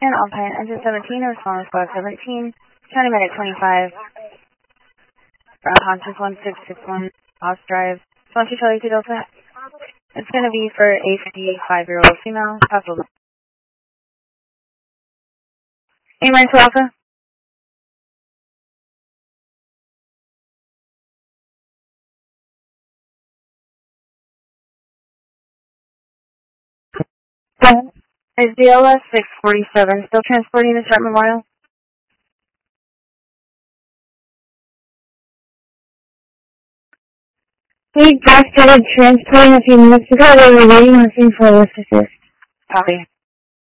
American, Alpine, engine 17, response squad 17, County Medic 25, ground conscious 1661, off drive, 22 Charlie 2 Delta. It's going to be for a 55-year-old female, possible. A-minus to Alpha. Is DLS 647 still transporting the Sharp Memorial? We just started transporting a few minutes ago. They were waiting on scene for lift assist. Copy.